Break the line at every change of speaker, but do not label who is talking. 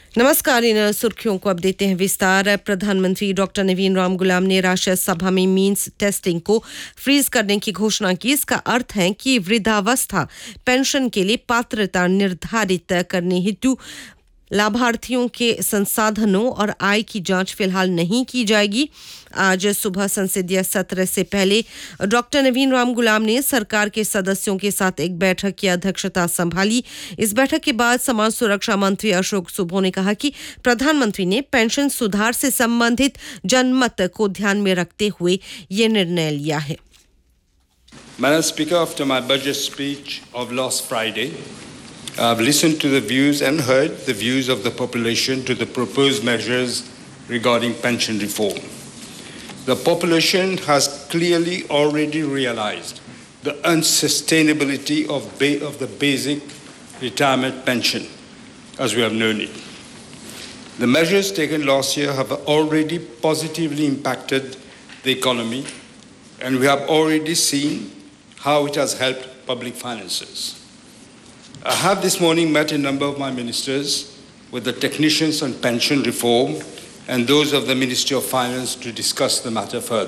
नमस्कार। इन सुर्खियों को अब देते हैं विस्तार। प्रधानमंत्री डॉक्टर नवीन राम गुलाम ने राष्ट्रीय सभा में मीन्स टेस्टिंग को फ्रीज करने की घोषणा की। इसका अर्थ है कि वृद्धावस्था पेंशन के लिए पात्रता निर्धारित करने हेतु लाभार्थियों के संसाधनों और आय की जांच फिलहाल नहीं की जाएगी। आज सुबह संसदीय सत्र से पहले डॉक्टर नवीन राम गुलाम ने सरकार के सदस्यों के साथ एक बैठक की अध्यक्षता संभाली। इस बैठक के बाद समाज सुरक्षा मंत्री अशोक सुबो ने कहा कि प्रधानमंत्री ने पेंशन सुधार से संबंधित जनमत को ध्यान में रखते हुए ये निर्णय लिया है।
Madam Speaker, after my budget speech of last Friday, I've listened to the views and heard the views of the population to the proposed measures regarding pension reform. The population has clearly already realized the unsustainability of the basic retirement pension as we have known it. The measures taken last year have already positively impacted the economy, and we have already seen how it has helped public finances. I have this morning met a number of my ministers with the technicians on pension reform and those of the Ministry of Finance to discuss the matter further.